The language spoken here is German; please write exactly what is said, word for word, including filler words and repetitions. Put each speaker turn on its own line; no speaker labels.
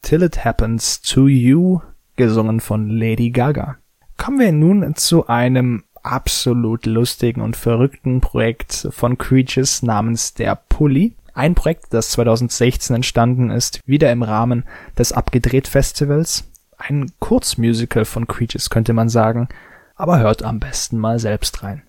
Till It Happens to You, gesungen von Lady Gaga. Kommen wir nun zu einem absolut lustigen und verrückten Projekt von Creatures namens Der Pulli. Ein Projekt, das zweitausendsechzehn entstanden ist, wieder im Rahmen des Abgedreht-Festivals. Ein Kurzmusical von Creatures, könnte man sagen, aber hört am besten mal selbst rein.